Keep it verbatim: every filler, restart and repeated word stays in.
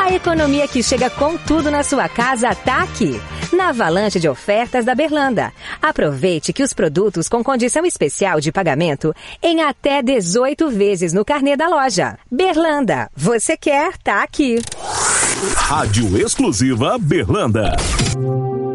A economia que chega com tudo na sua casa tá aqui, na avalanche de ofertas da Berlanda. Aproveite que os produtos com condição especial de pagamento em até dezoito vezes no carnê da loja. Berlanda, você quer, tá aqui. Rádio exclusiva Berlanda.